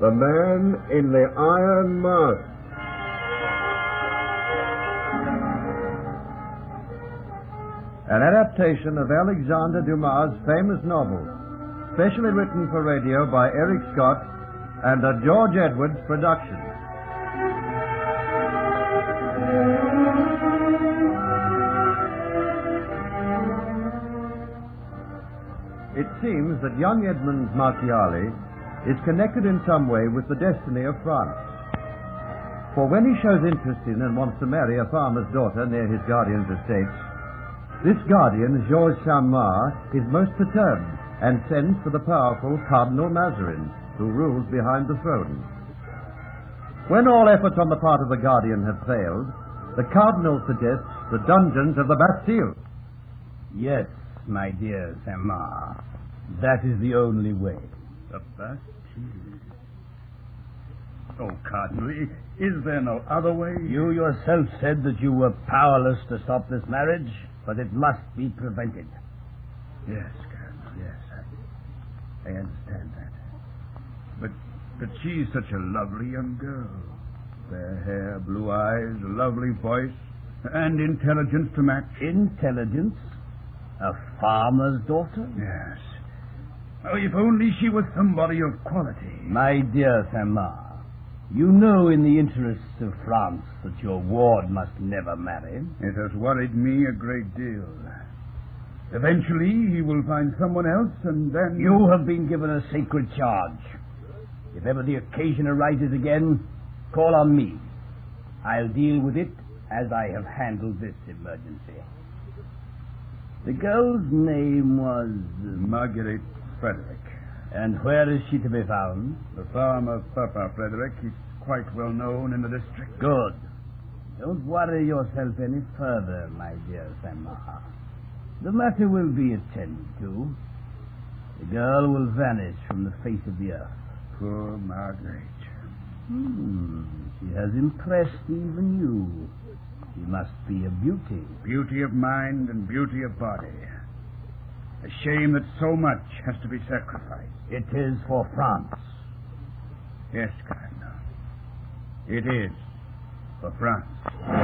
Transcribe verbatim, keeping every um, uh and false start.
The Man in the Iron Mask. An adaptation of Alexandre Dumas' famous novel, specially written for radio by Eric Scott and a George Edwards production. It seems that young Edmond Marchiali is connected in some way with the destiny of France. For when he shows interest in and wants to marry a farmer's daughter near his guardian's estates, this guardian, Georges Saint-Mars, is most perturbed and sends for the powerful Cardinal Mazarin, who rules behind the throne. When all efforts on the part of the guardian have failed, the Cardinal suggests the dungeons of the Bastille. Yes, my dear Saint-Mars, that is the only way. The Bastille. Oh, Cardinal, is there no other way? You yourself said that you were powerless to stop this marriage, but it must be prevented. Yes, Cardinal, yes. I, I understand that. But, but she's such a lovely young girl. Fair hair, blue eyes, a lovely voice, and intelligence to match. Intelligence? A farmer's daughter? Yes. Oh, if only she was somebody of quality. My dear Saint-Mars, you know in the interests of France that your ward must never marry. It has worried me a great deal. Eventually, he will find someone else, and then... You have been given a sacred charge. If ever the occasion arises again, call on me. I'll deal with it as I have handled this emergency. The girl's name was... Uh, Marguerite Frederick. And where is she to be found? The farm of Papa Frederick is quite well known in the district. Good. Don't worry yourself any further, my dear Saint-Mars. The matter will be attended to. The girl will vanish from the face of the earth. Poor Marguerite. Hmm. She has impressed even you. She must be a beauty. Beauty of mind and beauty of body. A shame that so much has to be sacrificed. It is for France. Yes, Cardinal. It is for France.